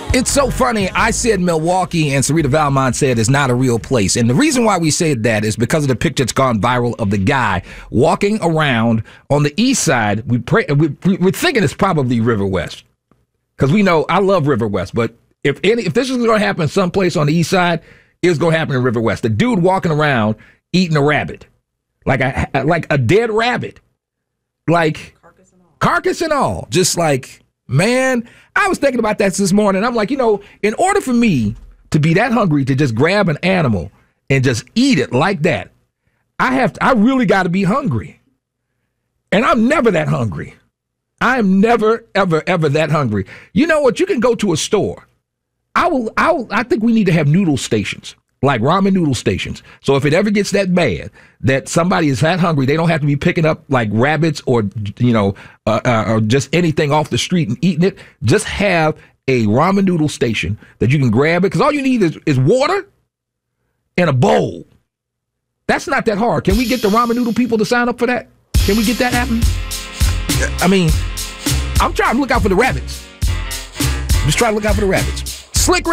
It's so funny. I said Milwaukee, and Sarita Valmont said it's not a real place. And the reason why we said that is because of the picture that's gone viral of the guy walking around on the east side. We're thinking it's probably River West, because we know I love River West. But if this is going to happen someplace on the east side, it's going to happen in River West. The dude walking around eating a rabbit, like a dead rabbit, like carcass and all, just like. Man, I was thinking about that this morning. I'm like, in order for me to be that hungry to just grab an animal and just eat it like that, I really got to be hungry. And I'm never that hungry. I'm never, ever, ever that hungry. You know what? You can go to a store. I think we need to have noodle stations, like ramen noodle stations. So if it ever gets that bad that somebody is that hungry, they don't have to be picking up like rabbits or just anything off the street and eating it. Just have a ramen noodle station that you can grab it, because all you need is water and a bowl. That's not that hard. Can we get the ramen noodle people to sign up for that? Can we get that happening? I mean, I'm trying to look out for the rabbits. Just trying to look out for the rabbits. Slick